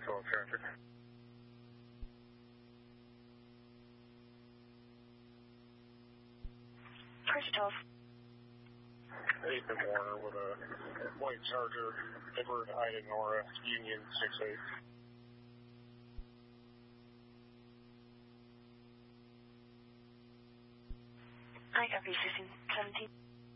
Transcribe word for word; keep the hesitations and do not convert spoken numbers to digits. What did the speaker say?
twelve traffic. Cruiser twelve. Ethan Warner with a white Charger, Edward Ida Nora, Union six eight. I copy fifteen seventeen.